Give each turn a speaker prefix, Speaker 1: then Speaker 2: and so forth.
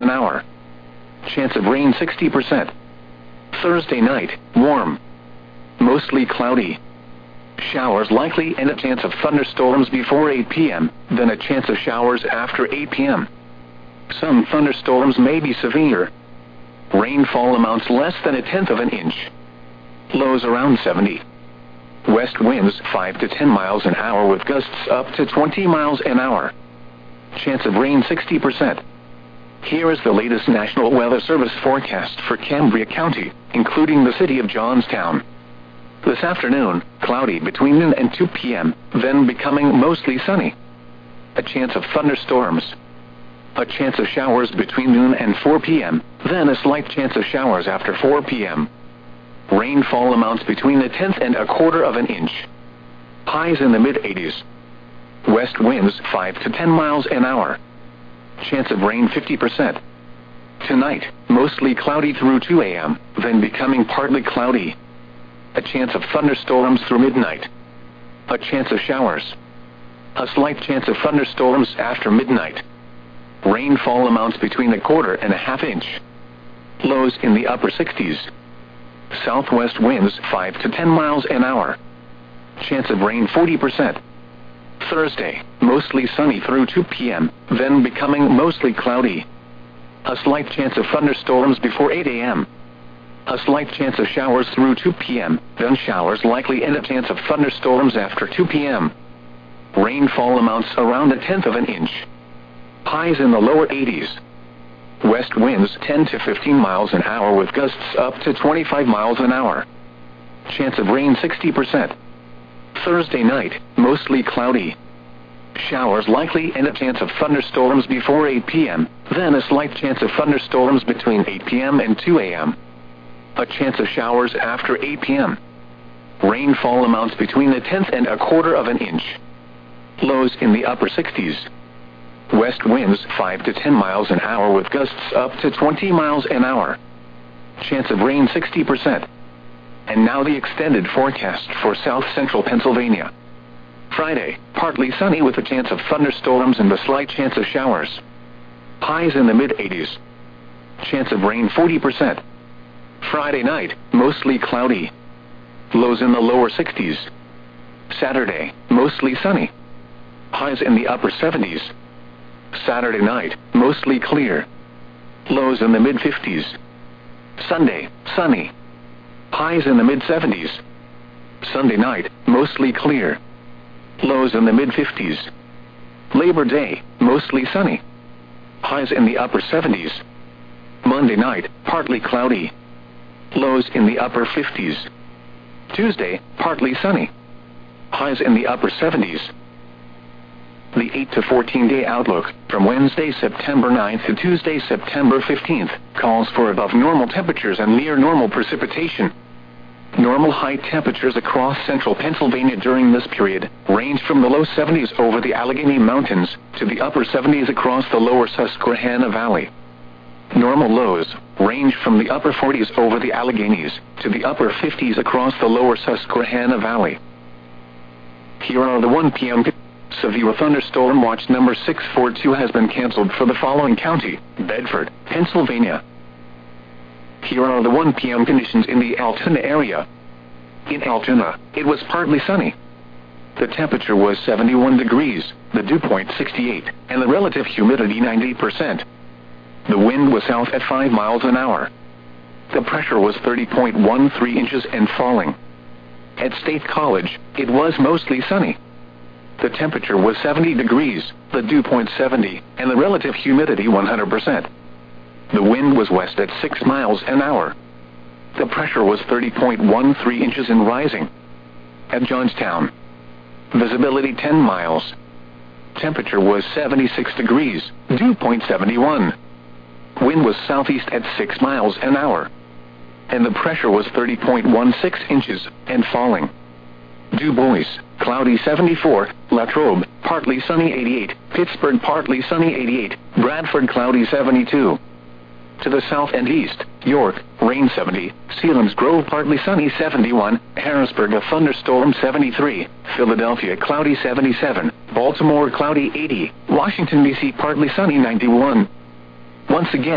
Speaker 1: an hour. Chance of rain 60%. Thursday night, warm. Mostly cloudy. Showers likely and a chance of thunderstorms before 8 p.m., then a chance of showers after 8 p.m. Some thunderstorms may be severe. Rainfall amounts less than 1/10 of an inch. Lows around 70. West winds 5 to 10 miles an hour with gusts up to 20 miles an hour. Chance of rain 60%. Here is the latest National Weather Service forecast for Cambria County, including the city of Johnstown. This afternoon, cloudy between noon and 2 p.m., then becoming mostly sunny. A chance of thunderstorms. A chance of showers between noon and 4 p.m., then a slight chance of showers after 4 p.m. Rainfall amounts between 1/10 and 1/4 of an inch. Highs in the mid-80s. West winds 5 to 10 miles an hour. Chance of rain 50%. Tonight, mostly cloudy through 2 a.m., then becoming partly cloudy. A chance of thunderstorms through midnight. A chance of showers. A slight chance of thunderstorms after midnight. Rainfall amounts between 1/4 and 1/2 inch. Lows in the upper 60s. Southwest winds 5 to 10 miles an hour. Chance of rain 40%. Thursday, mostly sunny through 2 p.m., then becoming mostly cloudy. A slight chance of thunderstorms before 8 a.m. A slight chance of showers through 2 p.m., then showers likely and a chance of thunderstorms after 2 p.m. Rainfall amounts around 1/10 of an inch. Highs in the lower 80s. West winds 10 to 15 miles an hour with gusts up to 25 miles an hour. Chance of rain 60%. Thursday night, mostly cloudy. Showers likely and a chance of thunderstorms before 8 p.m., then a slight chance of thunderstorms between 8 p.m. and 2 a.m. A chance of showers after 8 p.m. Rainfall amounts between 1/10 and 1/4 of an inch. Lows in the upper 60s. West winds 5 to 10 miles an hour with gusts up to 20 miles an hour. Chance of rain 60%. And now the extended forecast for south-central Pennsylvania. Friday, partly sunny with a chance of thunderstorms and a slight chance of showers. Highs in the mid-80s. Chance of rain 40%. Friday night, mostly cloudy. Lows in the lower 60s. Saturday, mostly sunny. Highs in the upper 70s. Saturday night, mostly clear. Lows in the mid-50s. Sunday, sunny. Highs in the mid-70s. Sunday night, mostly clear. Lows in the mid-50s. Labor Day, mostly sunny. Highs in the upper 70s. Monday night, partly cloudy. Lows in the upper 50s. Tuesday, partly sunny. Highs in the upper 70s. The 8 to 14-day outlook, from Wednesday, September 9th to Tuesday, September 15th, calls for above normal temperatures and near normal precipitation. Normal high temperatures across central Pennsylvania during this period range from the low 70s over the Allegheny Mountains to the upper 70s across the lower Susquehanna Valley. Normal lows range from the upper 40s over the Alleghenies to the upper 50s across the lower Susquehanna Valley. Here are the 1 p.m. Severe thunderstorm watch number 642 has been canceled for the following county: Bedford, Pennsylvania. Here are the 1 p.m. conditions in the Altoona area. In Altoona, it was partly sunny. The temperature was 71 degrees, the dew point 68, and the relative humidity 90%. The wind was south at 5 miles an hour. The pressure was 30.13 inches and falling. At State College, it was mostly sunny. The temperature was 70 degrees, the dew point 70, and the relative humidity 100%. The wind was west at 6 miles an hour. The pressure was 30.13 inches and rising. At Johnstown, visibility 10 miles. Temperature was 76 degrees, dew point 71. Wind was southeast at 6 miles an hour. And the pressure was 30.16 inches and falling. Du Bois, cloudy 74, Latrobe, partly sunny 88, Pittsburgh partly sunny 88, Bradford cloudy 72. To the south and east, York, rain 70, Selinsgrove partly sunny 71, Harrisburg a thunderstorm 73, Philadelphia cloudy 77, Baltimore cloudy 80, Washington D.C. partly sunny 91. Once again,